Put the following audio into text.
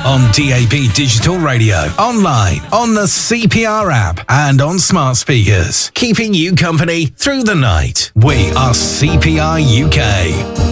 On DAB Digital Radio, online, on the CPR app, and on smart speakers. Keeping you company through the night. We are CPR UK.